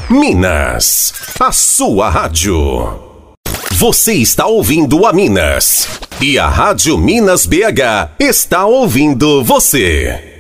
Minas, a sua rádio. Você está ouvindo a Minas. E a Rádio Minas BH está ouvindo você.